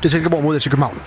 Det er Silkeborg mod FC København.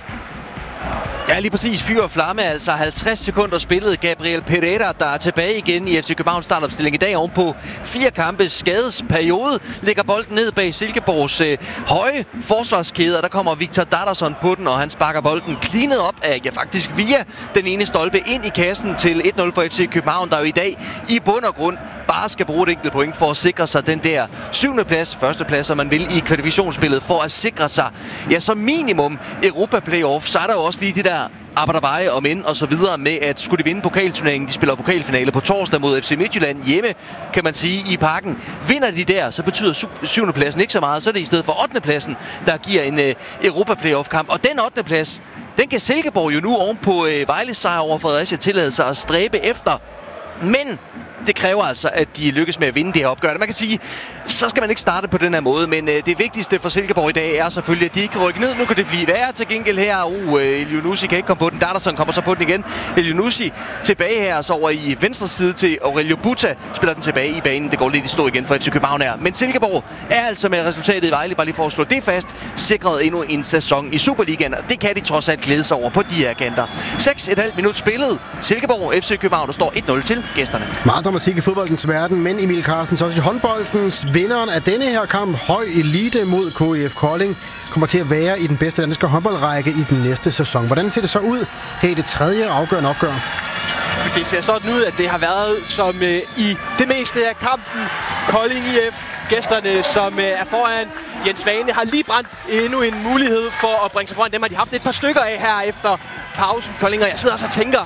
Ja, lige præcis. Fyr og flamme, altså 50 sekunder spillet. Gabriel Pereira, der er tilbage igen i FC Københavns startopstilling i dag ovenpå 4 kampes skadesperiode. Lægger bolden ned bag Silkeborgs høje forsvarskæde, og der kommer Victor Dadderson på den, og han sparker bolden cleanet op af, faktisk via den ene stolpe ind i kassen til 1-0 for FC København, der jo i dag i bund og grund bare skal bruge et enkelt point for at sikre sig den der 7. plads, første plads, som man vil i kvalifikationsspillet, for at sikre sig, ja, som minimum Europa Playoff. Så er der jo også lige de der arbejderveje om ind og så videre med, at skulle de vinde pokalturneringen, de spiller pokalfinale på torsdag mod FC Midtjylland hjemme, kan man sige, i Parken. Vinder de der, så betyder 7. pladsen ikke så meget, så er det i stedet for 8. pladsen, der giver en Europa Playoff-kamp. Og den 8. plads, den kan Silkeborg jo nu ovenpå Vejles sejr over Fredericia tillade sig at stræbe efter. Men det kræver altså, at de lykkes med at vinde det her opgør. Man kan sige, så skal man ikke starte på den her måde, men det vigtigste for Silkeborg i dag er selvfølgelig, at de ikke kan rykke ned. Nu kan det blive værre til gengæld her. Elyounoussi kan ikke komme på den. Dadderson kommer så på den igen. Elyounoussi tilbage her, så over i venstre side til Aurelio Buta. Spiller den tilbage i banen. Det går lidt i stå igen for FC København her. Men Silkeborg er altså med resultatet i Vejle, bare lige for at slå det fast, sikret endnu en sæson i Superligaen. Og det kan de trods alt glæde sig over på de her kanter. 6,5 minut spillet. Silkeborg FC København, der står 1-0 til gæsterne. Meget dramatik i fodboldens verden, men Emil Carstens også i håndboldens. Vinderen af denne her kamp, Høj Elite mod KIF Kolding, kommer til at være i den bedste danske håndboldrække i den næste sæson. Hvordan ser det så ud her i det tredje afgørende opgør? Det ser sådan ud, at det har været som i det meste af kampen. Kolding IF, gæsterne, som er foran. Jens Svane har lige brændt endnu en mulighed for at bringe sig foran. Dem har de haft et par stykker af her efter pausen. Kolding, og jeg sidder også og tænker,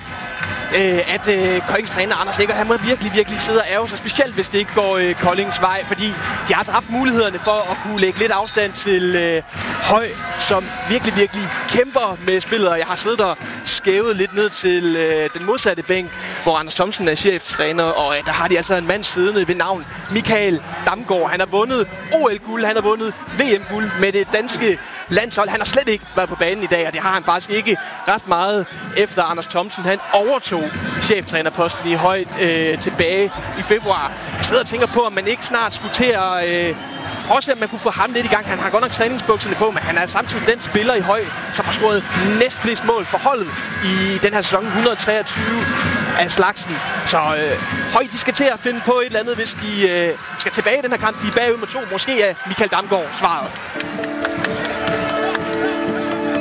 at Koldings træner Anders Lækker, han må virkelig sidde og ærge sig, specielt hvis det ikke går Koldings vej, fordi de har altså haft mulighederne for at kunne lægge lidt afstand til Høj, som virkelig kæmper med spillet, og jeg har siddet og skævet lidt ned til den modsatte bænk, hvor Anders Thomsen er cheftræner, og der har de altså en mand siddende ved navn Michael Damgaard. Han har vundet OL-guld, han har vundet VM-guld med det danske landshold. Han har slet ikke været på banen i dag, og det har han faktisk ikke ret meget efter Anders Thomsen. Han overtog cheftrænerposten i Høj tilbage i februar. Jeg sidder og tænker på, om man ikke snart skulle til at prøve at se, om man kunne få ham lidt i gang. Han har godt nok træningsbukserne på, men han er samtidig den spiller i Høj, som har scoret næstflest mål for holdet i den her sæson, 123 af slagsen. Så Høj, de skal til at finde på et eller andet, hvis de skal tilbage i den her kamp. De er bagud med 2. Måske er Michael Damgaard svaret.